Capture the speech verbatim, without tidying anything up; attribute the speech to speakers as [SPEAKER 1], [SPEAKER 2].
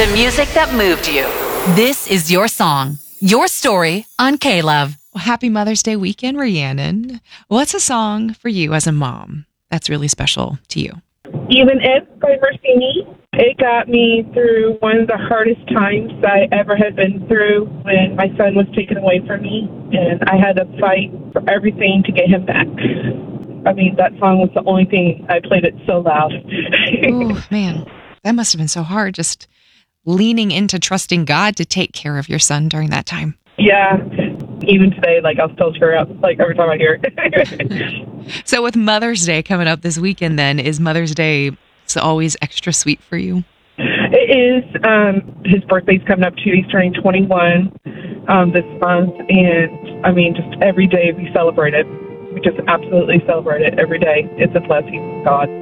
[SPEAKER 1] The music that moved you. This is your song, your story on K-Love.
[SPEAKER 2] Well, happy Mother's Day weekend, Rhiannon. What's a song for you as a mom that's really special to you?
[SPEAKER 3] Even If by Mercy. It got me through one of the hardest times I ever had been through when my son was taken away from me, and I had to fight for everything to get him back. I mean, that song was the only thing. I played it so loud.
[SPEAKER 2] Oh, man. That must have been so hard, just leaning into trusting God to take care of your son during that time.
[SPEAKER 3] Yeah. Even today, like, I'll still tear up, like, every time I hear it.
[SPEAKER 2] So with Mother's Day coming up this weekend, then, is Mother's Day always extra sweet for you?
[SPEAKER 3] It is. Um, his birthday's coming up, too. He's turning twenty-one um, this month. And, I mean, just every day we celebrate it. We just absolutely celebrate it every day. It's a blessing from God.